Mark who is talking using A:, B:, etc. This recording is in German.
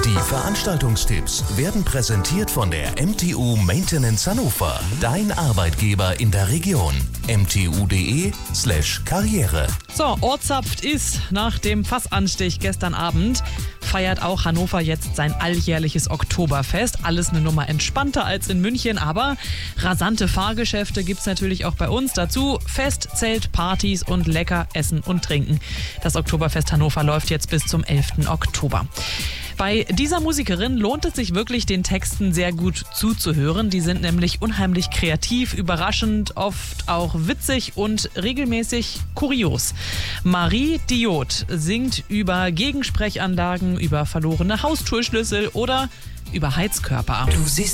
A: Die Veranstaltungstipps werden präsentiert von der MTU Maintenance Hannover. Dein Arbeitgeber in der Region. mtu.de/Karriere.
B: So, Ohrzapft ist nach dem Fassanstich gestern Abend, feiert auch Hannover jetzt sein alljährliches Oktoberfest. Alles eine Nummer entspannter als in München, aber rasante Fahrgeschäfte gibt's natürlich auch bei uns. Dazu Fest, Zelt, Partys und lecker Essen und Trinken. Das Oktoberfest Hannover läuft jetzt bis zum 11. Oktober. Bei dieser Musikerin lohnt es sich wirklich, den Texten sehr gut zuzuhören. Die sind nämlich unheimlich kreativ, überraschend, oft auch witzig und regelmäßig kurios. Marie Diot singt über Gegensprechanlagen, über verlorene Haustürschlüssel oder über Heizkörper.
C: Du siehst